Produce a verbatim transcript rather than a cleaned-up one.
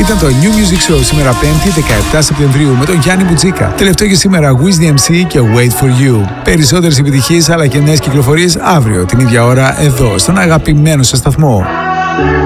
Ήταν το New Music Show σήμερα πέμπτη δεκαεπτά Σεπτεμβρίου με τον Γιάννη Μπουτζίκα. Τελευταίο για σήμερα Wiz ντι εμ σι και Wait For You. Περισσότερες επιτυχίες αλλά και νέες κυκλοφορίες αύριο την ίδια ώρα εδώ στον αγαπημένο σας σταθμό.